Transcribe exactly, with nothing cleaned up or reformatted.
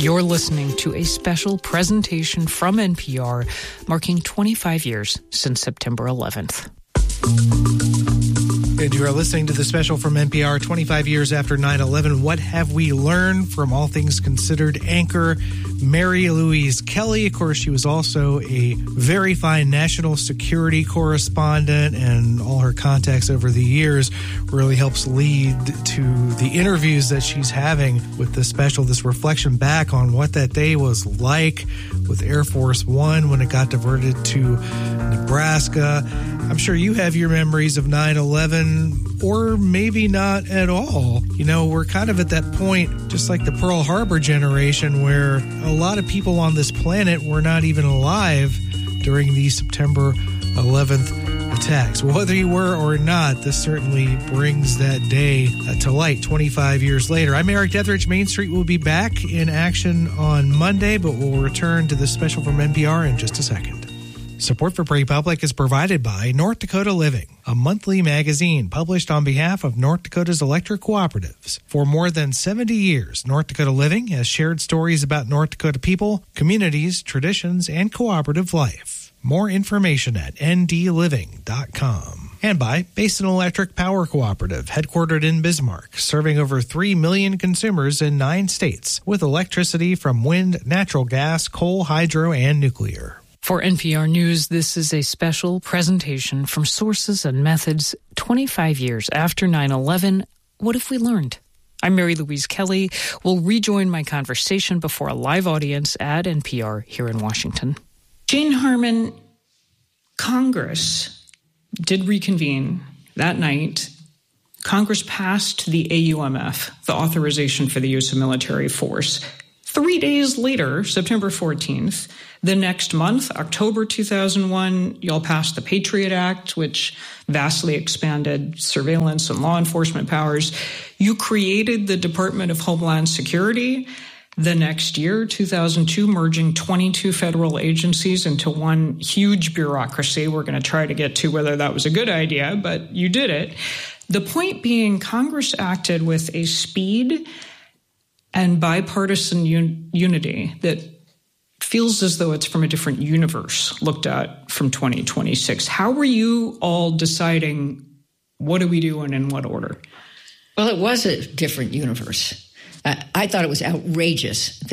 You're listening to a special presentation from N P R marking twenty-five years since September eleventh. And you are listening to the special from N P R, twenty-five years after nine eleven. What have we learned from All Things Considered anchor Mary Louise Kelly? Of course, she was also a very fine national security correspondent, and all her contacts over the years really helps lead to the interviews that she's having with this special, this reflection back on what that day was like with Air Force One when it got diverted to Nebraska. I'm sure you have your memories of nine eleven, or maybe not at all. You know, we're kind of at that point, just like the Pearl Harbor generation, where a lot of people on this planet were not even alive during the September eleventh attacks. Whether you were or not, this certainly brings that day uh, to light twenty-five years later. I'm Eric Detheridge. Main Street will be back in action on Monday, but we'll return to the special from N P R in just a second. Support for PrePublic is provided by North Dakota Living, a monthly magazine published on behalf of North Dakota's electric cooperatives. For more than seventy years, North Dakota Living has shared stories about North Dakota people, communities, traditions, and cooperative life. More information at n d living dot com. And by Basin Electric Power Cooperative, headquartered in Bismarck, serving over three million consumers in nine states with electricity from wind, natural gas, coal, hydro, and nuclear. For N P R News, this is a special presentation from Sources and Methods, twenty-five years after nine eleven. What have we learned? I'm Mary Louise Kelly. We'll rejoin my conversation before a live audience at N P R here in Washington. Jane Harman, Congress did reconvene that night. Congress passed the A U M F, the authorization for the use of military force. Three days later, September fourteenth, the next month, October two thousand one, y'all passed the Patriot Act, which vastly expanded surveillance and law enforcement powers. You created the Department of Homeland Security. The next year, two thousand two, merging twenty-two federal agencies into one huge bureaucracy. We're going to try to get to whether that was a good idea, but you did it. The point being, Congress acted with a speed and bipartisan un- unity that feels as though it's from a different universe looked at from twenty twenty-six. How were you all deciding what do we do and in what order? Well, it was a different universe. Uh, I thought it was outrageous